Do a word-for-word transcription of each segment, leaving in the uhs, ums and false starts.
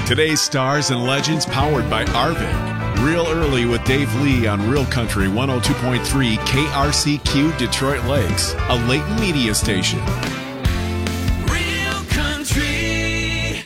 Today's stars and legends powered by Arvin. Real Early with Dave Lee on Real Country one oh two point three K R C Q Detroit Lakes, a Layton media station. Real Country.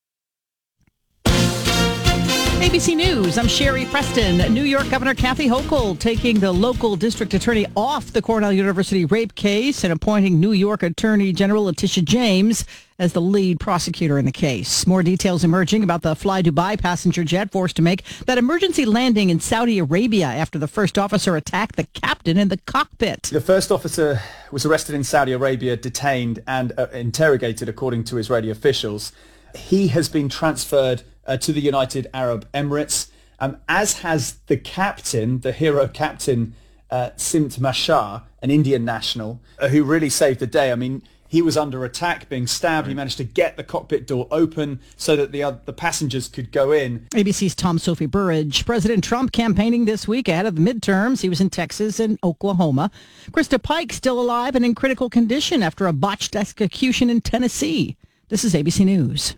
A B C News, I'm Sherry Preston. New York Governor Kathy Hochul taking the local district attorney off the Cornell University rape case and appointing New York Attorney General Letitia James as the lead prosecutor in the case. More details emerging about the Fly Dubai passenger jet forced to make that emergency landing in Saudi Arabia after the first officer attacked the captain in the cockpit. The first officer was arrested in Saudi Arabia, detained and uh, interrogated, according to Israeli officials. He has been transferred uh, to the United Arab Emirates, um, as has the captain, the hero captain, uh, Simt Mashar, an Indian national, uh, who really saved the day. I mean, he was under attack, being stabbed. He managed to get the cockpit door open so that the uh, the passengers could go in. A B C's Tom Sophie Burridge. President Trump campaigning this week ahead of the midterms. He was in Texas and Oklahoma. Krista Pike still alive and in critical condition after a botched execution in Tennessee. This is A B C News.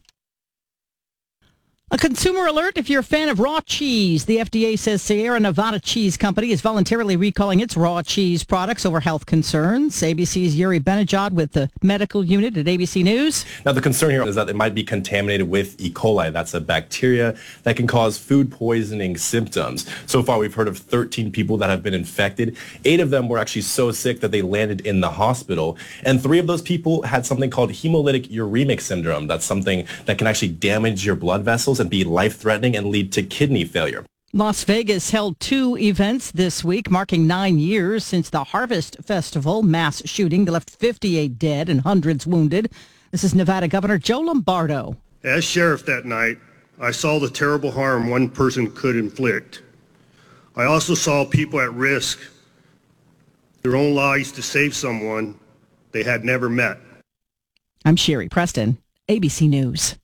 A consumer alert if you're a fan of raw cheese. The F D A says Sierra Nevada Cheese Company is voluntarily recalling its raw cheese products over health concerns. A B C's Yuri Benajad with the medical unit at A B C News. Now, the concern here is that it might be contaminated with E. coli. That's a bacteria that can cause food poisoning symptoms. So far, we've heard of thirteen people that have been infected. Eight of them were actually so sick that they landed in the hospital. And three of those people had something called hemolytic uremic syndrome. That's something that can actually damage your blood vessels and be life-threatening and lead to kidney failure. Las Vegas held two events this week, marking nine years since the Harvest Festival mass shooting that left fifty-eight dead and hundreds wounded. This is Nevada Governor Joe Lombardo. As sheriff that night, I saw the terrible harm one person could inflict. I also saw people at risk, their own lives to save someone they had never met. I'm Sherry Preston, A B C News.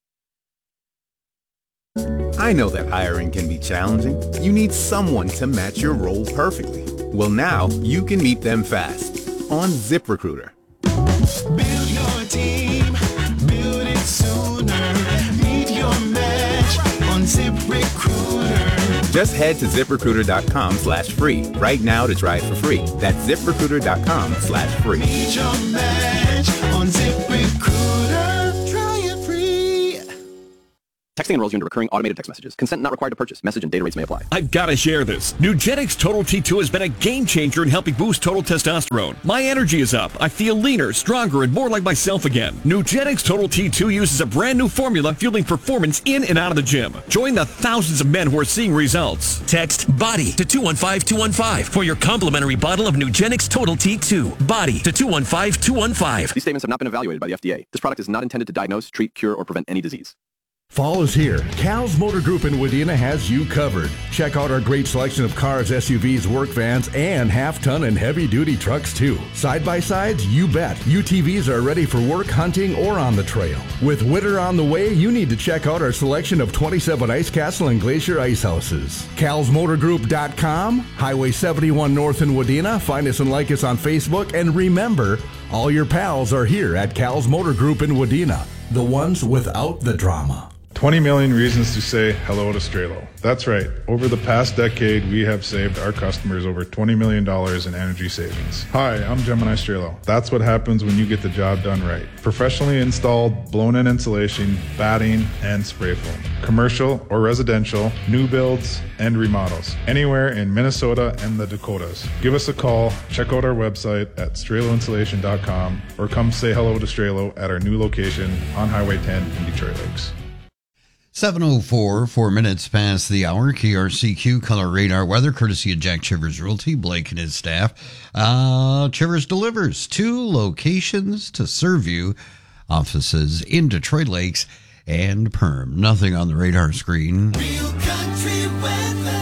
I know that hiring can be challenging. You need someone to match your role perfectly. Well, now you can meet them fast on ZipRecruiter. Build your team, build it sooner. Meet your match on ZipRecruiter. Just head to ZipRecruiter.com slash free right now to try it for free. That's ZipRecruiter.com slash free. Meet your match on ZipRecruiter. Try it free. Texting enrolls you into recurring automated text messages. Consent not required to purchase. Message and data rates may apply. I've got to share this. Nugenix Total T two has been a game changer in helping boost total testosterone. My energy is up. I feel leaner, stronger, and more like myself again. Nugenix Total T two uses a brand new formula fueling performance in and out of the gym. Join the thousands of men who are seeing results. Text BODY to two one five two one five for your complimentary bottle of Nugenix Total T two. BODY to two one five two one five. These statements have not been evaluated by the F D A. This product is not intended to diagnose, treat, cure, or prevent any disease. Fall is here. Cal's Motor Group in Wadena has you covered. Check out our great selection of cars, S U Vs, work vans, and half-ton and heavy-duty trucks, too. Side-by-sides, you bet. U T Vs are ready for work, hunting, or on the trail. With winter on the way, you need to check out our selection of twenty-seven Ice Castle and Glacier ice houses. Cals Motor Group dot com, Highway seventy-one North in Wadena. Find us and like us on Facebook. And remember, all your pals are here at Cal's Motor Group in Wadena. The ones without the drama. twenty million reasons to say hello to Strelo. That's right. Over the past decade, we have saved our customers over twenty million dollars in energy savings. Hi, I'm Gemini Strelo. That's what happens when you get the job done right. Professionally installed, blown-in insulation, batting, and spray foam. Commercial or residential, new builds, and remodels. Anywhere in Minnesota and the Dakotas. Give us a call, check out our website at strelo insulation dot com, or come say hello to Strelo at our new location on Highway ten in Detroit Lakes. seven oh four, four minutes past the hour. K R C Q Color Radar Weather, courtesy of Jack Chivers Realty, Blake and his staff. Uh, Chivers delivers two locations to serve you. Offices in Detroit Lakes and Perm. Nothing on the radar screen. Real country weather.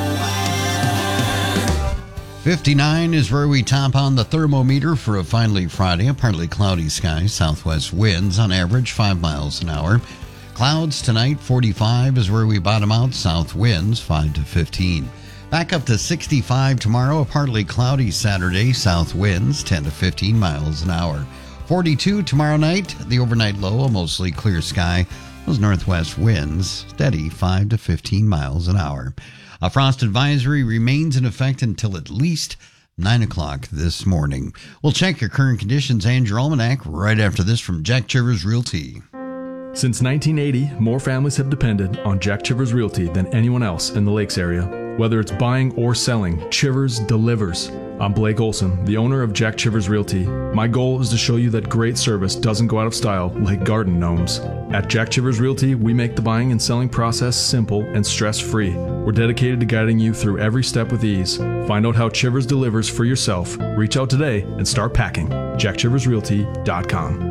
fifty-nine is where we top on the thermometer for a finally Friday. A partly cloudy sky, southwest winds on average five miles an hour. Clouds tonight, forty-five is where we bottom out. South winds, five to fifteen. Back up to sixty-five tomorrow. A partly cloudy Saturday. South winds, ten to fifteen miles an hour. forty-two tomorrow night. The overnight low, a mostly clear sky. Those northwest winds, steady five to fifteen miles an hour. A frost advisory remains in effect until at least nine o'clock this morning. We'll check your current conditions and your almanac right after this from Jack Chivers Realty. Since nineteen eighty, more families have depended on Jack Chivers Realty than anyone else in the Lakes area. Whether it's buying or selling, Chivers delivers. I'm Blake Olson, the owner of Jack Chivers Realty. My goal is to show you that great service doesn't go out of style like garden gnomes. At Jack Chivers Realty, we make the buying and selling process simple and stress-free. We're dedicated to guiding you through every step with ease. Find out how Chivers delivers for yourself. Reach out today and start packing. jack chivers realty dot com.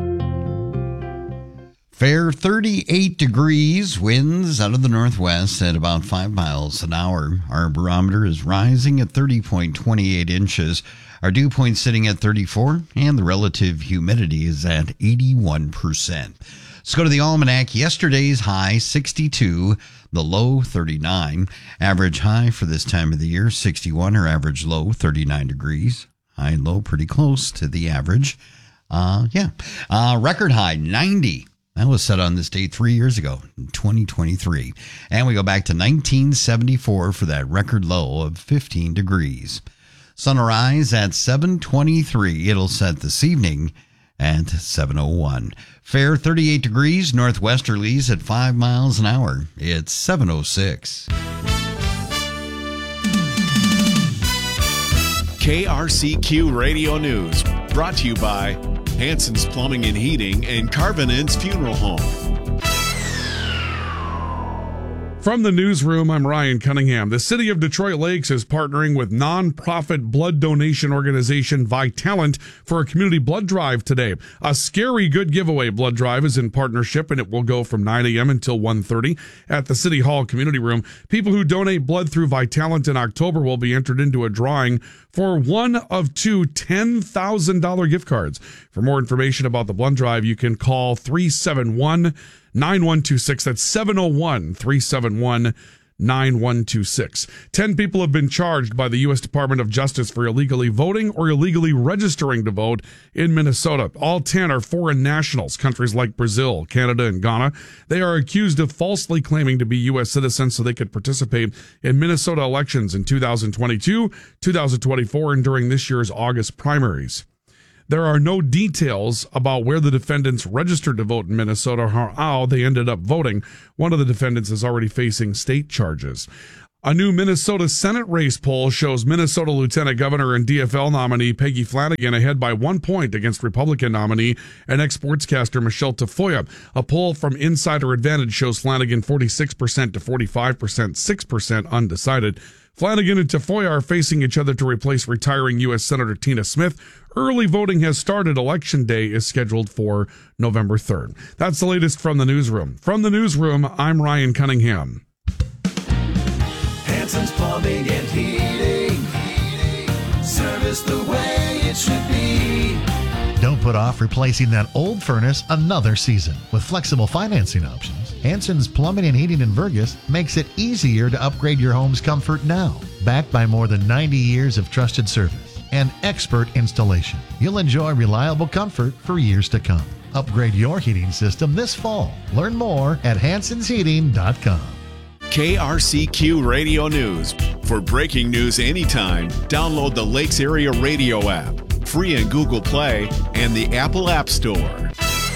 Fair thirty-eight degrees, winds out of the northwest at about five miles an hour. Our barometer is rising at thirty point two eight inches. Our dew point sitting at thirty-four, and the relative humidity is at eighty-one percent. Let's go to the almanac. Yesterday's high, sixty-two, the low, thirty-nine. Average high for this time of the year, sixty-one, or average low, thirty-nine degrees. High and low pretty close to the average. Uh, yeah. Uh, record high, ninety. That was set on this date three years ago, in twenty twenty-three. And we go back to nineteen seventy-four for that record low of fifteen degrees. Sunrise at seven twenty-three. It'll set this evening at seven oh one. Fair thirty-eight degrees, northwesterlies at five miles an hour. It's seven oh six. K R C Q Radio News, brought to you by Hanson's Plumbing and Heating and Carvinen's Funeral Home. From the newsroom, I'm Ryan Cunningham. The city of Detroit Lakes is partnering with nonprofit blood donation organization Vitalant for a community blood drive today. A Scary Good Giveaway blood drive is in partnership, and it will go from nine a.m. until one thirty at the City Hall Community Room. People who donate blood through Vitalant in October will be entered into a drawing for one of two ten thousand dollars gift cards. For more information about the blood drive, you can call three seven one, nine one two six. That's seven oh one, three seven one, nine one two six. Ten people have been charged by the U S Department of Justice for illegally voting or illegally registering to vote in Minnesota. All ten are foreign nationals, countries like Brazil, Canada, and Ghana. They are accused of falsely claiming to be U S citizens so they could participate in Minnesota elections in two thousand twenty-two, two thousand twenty-four, and during this year's August primaries. There are no details about where the defendants registered to vote in Minnesota or how they ended up voting. One of the defendants is already facing state charges. A new Minnesota Senate race poll shows Minnesota Lieutenant Governor and D F L nominee Peggy Flanagan ahead by one point against Republican nominee and ex-sportscaster Michelle Tafoya. A poll from Insider Advantage shows Flanagan forty-six percent to forty-five percent, six percent undecided. Flanagan and Tafoya are facing each other to replace retiring U S Senator Tina Smith. Early voting has started. Election day is scheduled for November third. That's the latest from the newsroom. From the newsroom, I'm Ryan Cunningham. Hanson's Plumbing and Heating. Service the way it should be. Don't put off replacing that old furnace another season. With flexible financing options, Hanson's Plumbing and Heating in Vergas makes it easier to upgrade your home's comfort now. Backed by more than ninety years of trusted service and expert installation, you'll enjoy reliable comfort for years to come. Upgrade your heating system this fall. Learn more at hansons heating dot com. K R C Q Radio News. For breaking news anytime, download the Lakes Area Radio app, free in Google Play and the Apple App Store.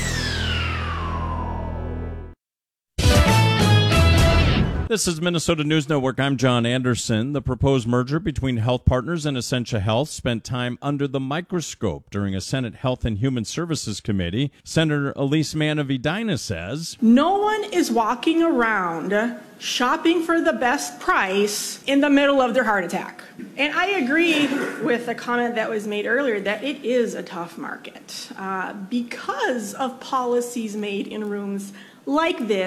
This is Minnesota News Network. I'm John Anderson. The proposed merger between Health Partners and Essentia Health spent time under the microscope during a Senate Health and Human Services Committee. Senator Elise Mann of Edina says, no one is walking around shopping for the best price in the middle of their heart attack. And I agree with the comment that was made earlier that it is a tough market uh, because of policies made in rooms like this.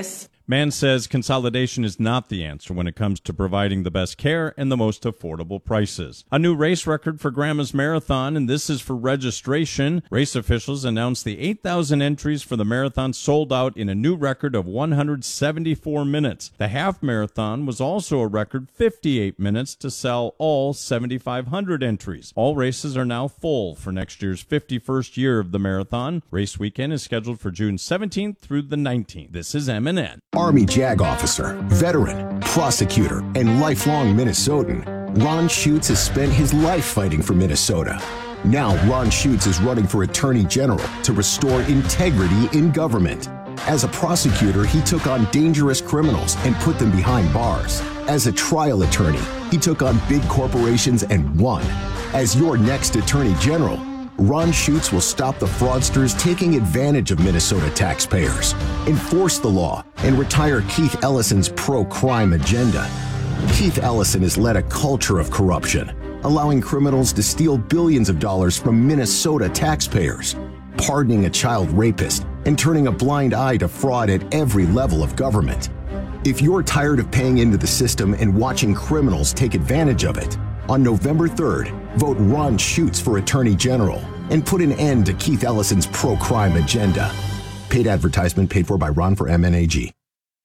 Mann says consolidation is not the answer when it comes to providing the best care and the most affordable prices. A new race record for Grandma's Marathon, and this is for registration. Race officials announced the eight thousand entries for the marathon sold out in a new record of one hundred seventy-four minutes. The half marathon was also a record fifty-eight minutes to sell all seventy-five hundred entries. All races are now full for next year's fifty-first year of the marathon. Race weekend is scheduled for June seventeenth through the nineteenth. This is M and N. Army JAG officer, veteran, prosecutor, and lifelong Minnesotan, Ron Schutz has spent his life fighting for Minnesota. Now Ron Schutz is running for Attorney General to restore integrity in government. As a prosecutor, he took on dangerous criminals and put them behind bars. As a trial attorney, he took on big corporations and won. As your next Attorney General, Ron Schutz will stop the fraudsters taking advantage of Minnesota taxpayers, enforce the law, and retire Keith Ellison's pro-crime agenda. Keith Ellison has led a culture of corruption, allowing criminals to steal billions of dollars from Minnesota taxpayers, pardoning a child rapist, and turning a blind eye to fraud at every level of government. If you're tired of paying into the system and watching criminals take advantage of it, on November third, vote Ron Schutz for Attorney General and put an end to Keith Ellison's pro-crime agenda. Paid advertisement paid for by Ron for M N A G.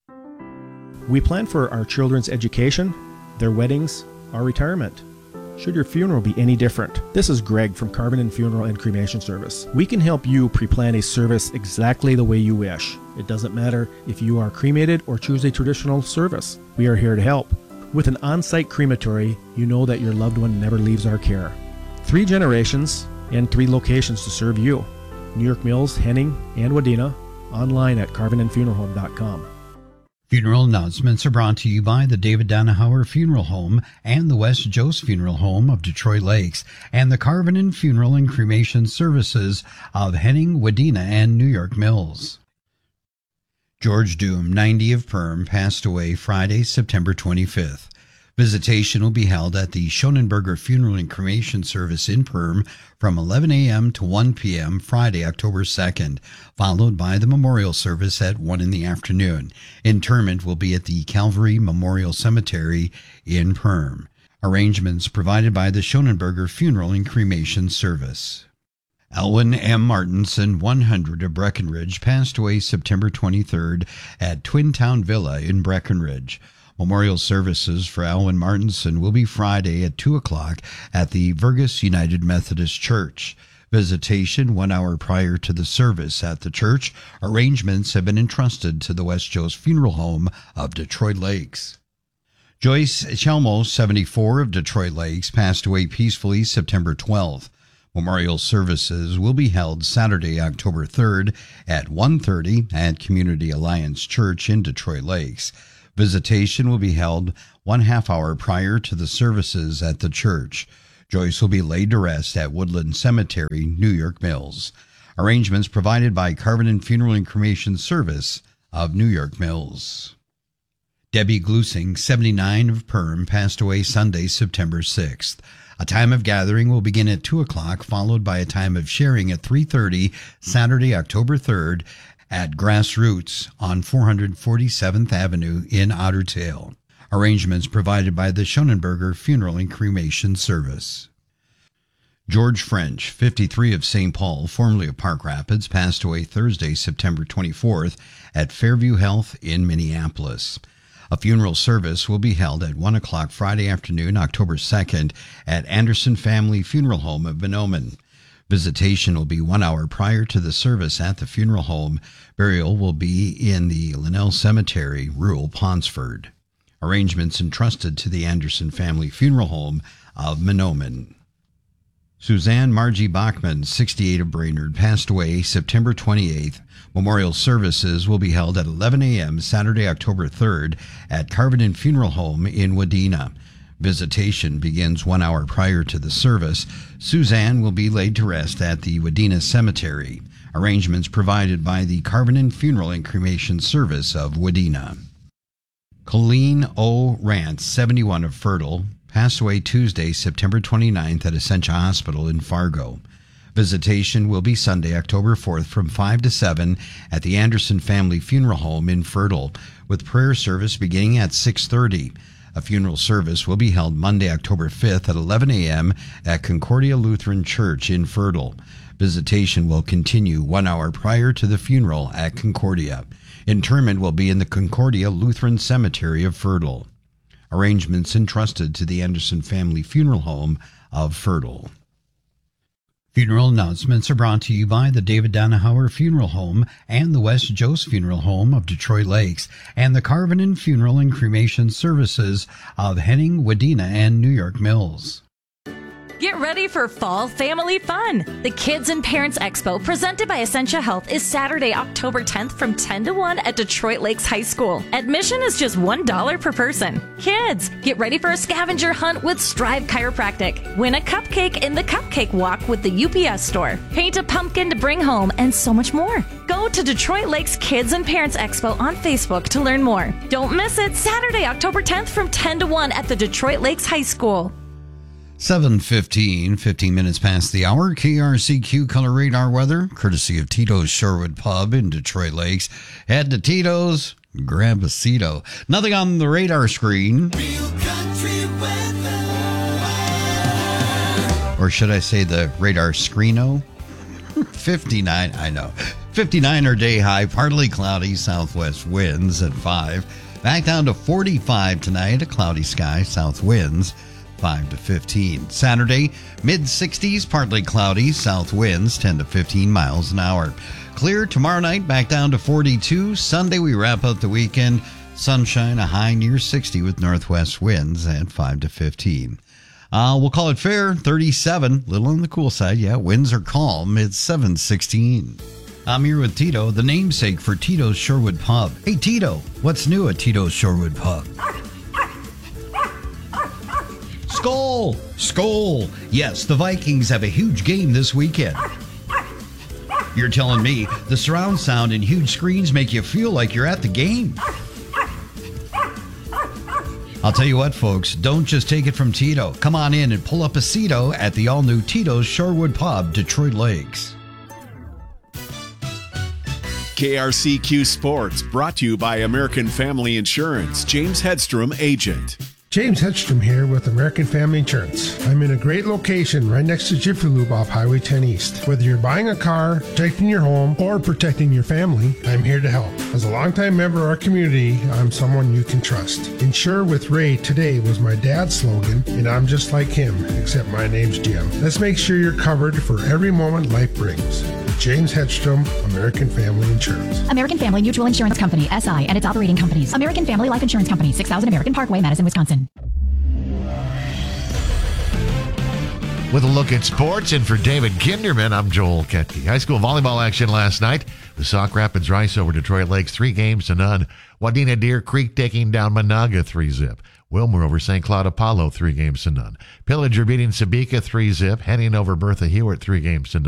We plan for our children's education, their weddings, our retirement. Should your funeral be any different? This is Greg from Carbon and Funeral and Cremation Service. We can help you pre-plan a service exactly the way you wish. It doesn't matter if you are cremated or choose a traditional service. We are here to help. With an on-site crematory, you know that your loved one never leaves our care. Three generations and three locations to serve you. New York Mills, Henning, and Wadena. Online at carbon and funeral home dot com. Funeral announcements are brought to you by the David Donahauer Funeral Home and the West Jost Funeral Home of Detroit Lakes and the Carvin and Funeral and Cremation Services of Henning, Wadena, and New York Mills. George Doom, ninety of Perm, passed away Friday, September twenty-fifth. Visitation will be held at the Schonenberger Funeral and Cremation Service in Perm from eleven a.m. to one p.m. Friday, October second, followed by the memorial service at one in the afternoon. Interment will be at the Calvary Memorial Cemetery in Perm. Arrangements provided by the Schonenberger Funeral and Cremation Service. Elwin M. Martinson, one hundred of Breckenridge, passed away September twenty-third at Twin Town Villa in Breckenridge. Memorial services for Elwin Martinson will be Friday at two o'clock at the Vergus United Methodist Church. Visitation one hour prior to the service at the church. Arrangements have been entrusted to the West Jost Funeral Home of Detroit Lakes. Joyce Chelmo, seventy-four of Detroit Lakes, passed away peacefully September twelfth. Memorial services will be held Saturday, October third at one thirty at Community Alliance Church in Detroit Lakes. Visitation will be held one half hour prior to the services at the church. Joyce will be laid to rest at Woodland Cemetery, New York Mills. Arrangements provided by Carvin and Funeral and Cremation Service of New York Mills. Debbie Glusing, seventy-nine of Perm, passed away Sunday, September sixth. A time of gathering will begin at two o'clock, followed by a time of sharing at three thirty, Saturday, October third, at Grassroots on four hundred forty-seventh Avenue in Otter Tail. Arrangements provided by the Schonenberger Funeral and Cremation Service. George French, fifty-three of Saint Paul, formerly of Park Rapids, passed away Thursday, September twenty-fourth at Fairview Health in Minneapolis. A funeral service will be held at one o'clock Friday afternoon, October second, at Anderson Family Funeral Home of Benomen. Visitation will be one hour prior to the service at the funeral home. Burial will be in the Linnell Cemetery, rural Ponsford. Arrangements entrusted to the Anderson Family Funeral Home of Menomen. Suzanne Margie Bachman, sixty-eight of Brainerd, passed away September twenty-eighth. Memorial services will be held at eleven a.m. Saturday, October third at Carvin and Funeral Home in Wadena. Visitation begins one hour prior to the service. Suzanne will be laid to rest at the Wadena Cemetery. Arrangements provided by the Carvin and Funeral and Cremation Service of Wadena. Colleen O. Rance, seventy-one of Fertile, passed away Tuesday, September twenty-ninth at Essentia Hospital in Fargo. Visitation will be Sunday, October fourth from five to seven at the Anderson Family Funeral Home in Fertile, with prayer service beginning at six thirty. A funeral service will be held Monday, October fifth at eleven a.m. at Concordia Lutheran Church in Fertile. Visitation will continue one hour prior to the funeral at Concordia. Interment will be in the Concordia Lutheran Cemetery of Fertile. Arrangements entrusted to the Anderson Family Funeral Home of Fertile. Funeral announcements are brought to you by the David Danahauer Funeral Home and the West Joe's Funeral Home of Detroit Lakes and the Carvinen Funeral and Cremation Services of Henning, Wadena, and New York Mills. Get ready for fall family fun. The Kids and Parents Expo presented by Essentia Health is Saturday, October tenth from ten to one at Detroit Lakes High School. Admission is just one dollar per person. Kids, get ready for a scavenger hunt with Strive Chiropractic. Win a cupcake in the Cupcake Walk with the U P S store. Paint a pumpkin to bring home and so much more. Go to Detroit Lakes Kids and Parents Expo on Facebook to learn more. Don't miss it, Saturday, October tenth from ten to one at the Detroit Lakes High School. seven fifteen, fifteen minutes past the hour. K R C Q Color Radar weather, courtesy of Tito's Shorewood Pub in Detroit Lakes. Head to Tito's, grab a Cito. Nothing on the radar screen. Real country weather. Or should I say the radar screeno? fifty-nine, I know. fifty-nine or day high, partly cloudy, southwest winds at five. Back down to forty-five tonight, a cloudy sky, south winds five to fifteen. Saturday, mid sixties, partly cloudy, south winds ten to fifteen miles an hour. Clear tomorrow night, back down to forty-two. Sunday, we wrap up the weekend. Sunshine, a high near sixty with northwest winds at five to fifteen. Uh, we'll call it fair, thirty-seven. Little on the cool side, yeah. Winds are calm, it's seven sixteen. I'm here with Tito, the namesake for Tito's Shorewood Pub. Hey, Tito, what's new at Tito's Shorewood Pub? Skol! Skol! Yes, the Vikings have a huge game this weekend. You're telling me the surround sound and huge screens make you feel like you're at the game. I'll tell you what, folks, don't just take it from Tito. Come on in and pull up a Cito at the all-new Tito's Shorewood Pub, Detroit Lakes. K R C Q Sports, brought to you by American Family Insurance. James Hedstrom, agent. James Hedstrom here with American Family Insurance. I'm in a great location right next to Jiffy Lube off Highway ten East. Whether you're buying a car, protecting your home, or protecting your family, I'm here to help. As a longtime member of our community, I'm someone you can trust. Insure with Ray today was my dad's slogan, and I'm just like him, except my name's Jim. Let's make sure you're covered for every moment life brings. James Hedstrom, American Family Insurance. American Family Mutual Insurance Company, S I, and its operating companies. American Family Life Insurance Company, six thousand American Parkway, Madison, Wisconsin. With a look at sports, and for David Kinderman, I'm Joel Ketke. High school volleyball action last night. The Sauk Rapids Rice over Detroit Lakes, three games to none. Wadena Deer Creek taking down Monaga three zip. Wilmer over Saint Cloud Apollo, three games to none. Pillager beating Sabika three zip. Henning over Bertha Hewitt, three games to none.